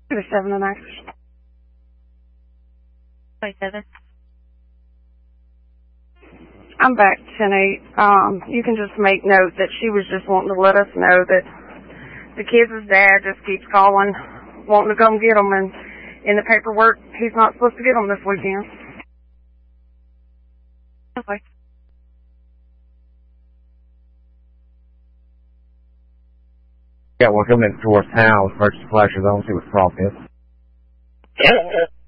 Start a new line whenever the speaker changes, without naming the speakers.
7 and 9.
27.
I'm back 10-8. You can just make note that she was just wanting to let us know that the kids' dad just keeps calling, wanting to come get them, and in the paperwork, he's not supposed to get them this weekend.
Okay.
Yeah, we're coming towards town. Purchase flashes on, see what the problem is.